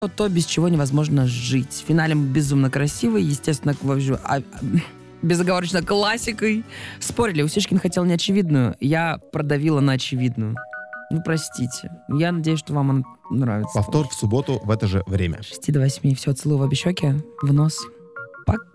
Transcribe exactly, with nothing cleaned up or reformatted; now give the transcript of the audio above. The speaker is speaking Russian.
то, без чего невозможно жить. В финале безумно красивый, естественно, вообще, а, безоговорочно классикой. Спорили, Усечкин хотел неочевидную, я продавила на очевидную. Ну, простите. Я надеюсь, что вам он нравится. Повтор в субботу в это же время. С шести до восьми. Все, целую в обе щеки, в нос. Пока.